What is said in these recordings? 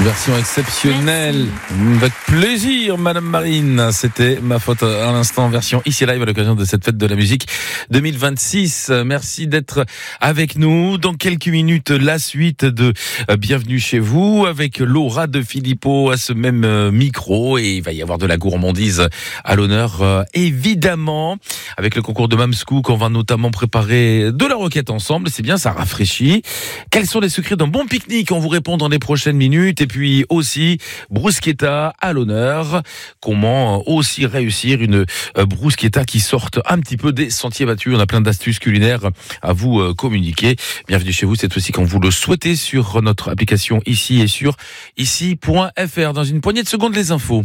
Version exceptionnelle. Merci. Avec plaisir, Madame Marine. C'était ma faute à l'instant, version ici live à l'occasion de cette fête de la musique 2026. Merci d'être avec nous. Dans quelques minutes, la suite de Bienvenue chez vous avec Laura de Filippo à ce même micro. Et il va y avoir de la gourmandise à l'honneur, évidemment. Avec le concours de Mamscook, on va notamment préparer de la roquette ensemble. C'est bien, ça rafraîchit. Quels sont les secrets d'un bon pique-nique? On vous répond dans les prochaines minutes. Et puis aussi, bruschetta à l'honneur. Comment aussi réussir une bruschetta qui sorte un petit peu des sentiers battus. On a plein d'astuces culinaires à vous communiquer. Bienvenue chez vous, c'est aussi quand vous le souhaitez sur notre application ici et sur ici.fr. Dans une poignée de secondes, les infos.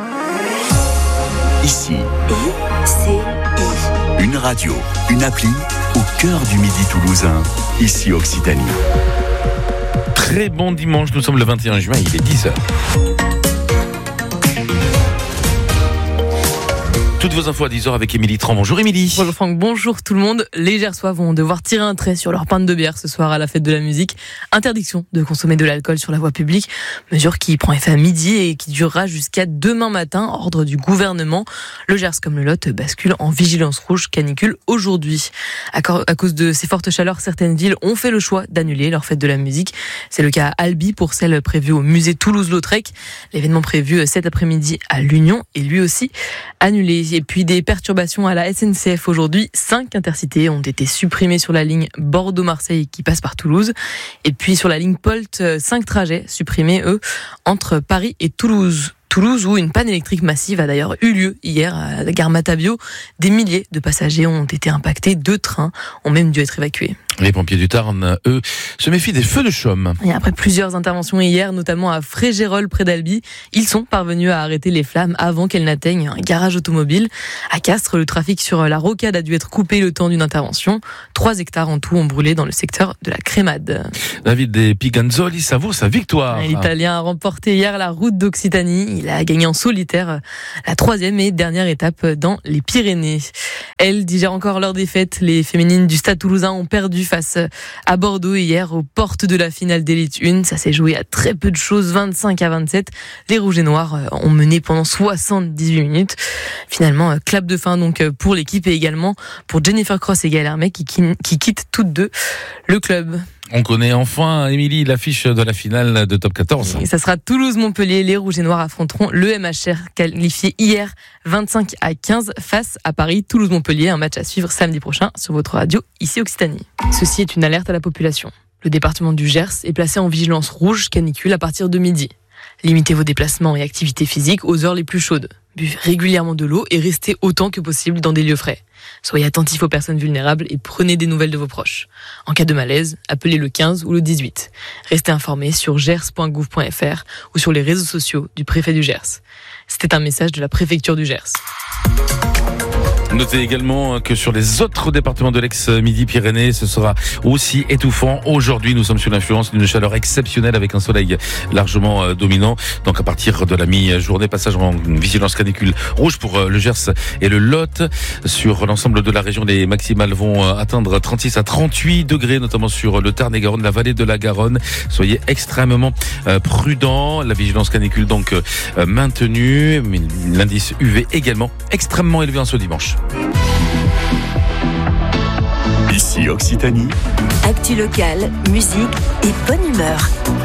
Ici. Une radio, une appli au cœur du Midi toulousain. Ici Occitanie. Très bon dimanche, nous sommes le 21 juin, il est 10h. Toutes vos infos à 10h avec Émilie Tran. Bonjour Émilie. Bonjour Franck, bonjour tout le monde. Les Gersois vont devoir tirer un trait sur leur pinte de bière ce soir à la fête de la musique. Interdiction de consommer de l'alcool sur la voie publique. Mesure qui prend effet à midi et qui durera jusqu'à demain matin. Ordre du gouvernement. Le Gers comme le Lot bascule en vigilance rouge canicule aujourd'hui. À cause de ces fortes chaleurs, certaines villes ont fait le choix d'annuler leur fête de la musique. C'est le cas à Albi pour celle prévue au musée Toulouse-Lautrec. L'événement prévu cet après-midi à l'Union est lui aussi annulé. Et puis des perturbations à la SNCF aujourd'hui. 5 intercités ont été supprimés sur la ligne Bordeaux-Marseille qui passe par Toulouse. Et puis sur la ligne Polt, 5 trajets supprimés, eux, entre Paris et Toulouse. Toulouse, où une panne électrique massive a d'ailleurs eu lieu hier à la gare Matabio. Des milliers de passagers ont été impactés. 2 trains ont même dû être évacués. Les pompiers du Tarn, eux, se méfient des feux de chaume. Et après plusieurs interventions hier, notamment à Frégérolles près d'Albi, ils sont parvenus à arrêter les flammes avant qu'elles n'atteignent un garage automobile. À Castres, le trafic sur la rocade a dû être coupé le temps d'une intervention. 3 hectares en tout ont brûlé dans le secteur de la Crémade. David Piganzoli savoure sa victoire. L'Italien a remporté hier la route d'Occitanie. Il a gagné en solitaire la 3e et dernière étape dans les Pyrénées. Elles digèrent encore leur défaite. Les féminines du Stade Toulousain ont perdu face à Bordeaux hier aux portes de la finale d'élite 1. Ça s'est joué à très peu de choses, 25-27. Les Rouges et Noirs ont mené pendant 78 minutes. Finalement, clap de fin donc pour l'équipe et également pour Jennifer Cross et Gaëlle Hermet qui quittent toutes deux le club. On connaît enfin, Émilie, l'affiche de la finale de Top 14. Et ça sera Toulouse-Montpellier. Les Rouges et Noirs affronteront le MHR qualifié hier 25-15 face à Paris. Toulouse-Montpellier, un match à suivre samedi prochain sur votre radio ici Occitanie. Ceci est une alerte à la population. Le département du Gers est placé en vigilance rouge canicule à partir de midi. Limitez vos déplacements et activités physiques aux heures les plus chaudes. Buvez régulièrement de l'eau et restez autant que possible dans des lieux frais. Soyez attentifs aux personnes vulnérables et prenez des nouvelles de vos proches. En cas de malaise, appelez le 15 ou le 18. Restez informés sur gers.gouv.fr ou sur les réseaux sociaux du préfet du Gers. C'était un message de la préfecture du Gers. Notez également que sur les autres départements de l'ex-Midi-Pyrénées, ce sera aussi étouffant. Aujourd'hui, nous sommes sous l'influence d'une chaleur exceptionnelle avec un soleil largement dominant. Donc à partir de la mi-journée, passage en vigilance canicule rouge pour le Gers et le Lot. Sur l'ensemble de la région, les maximales vont atteindre 36 à 38 degrés, notamment sur le Tarn et Garonne, la vallée de la Garonne. Soyez extrêmement prudents. La vigilance canicule donc maintenue, mais l'indice UV également extrêmement élevé en ce dimanche. Ici Occitanie. Actu locale, musique et bonne humeur.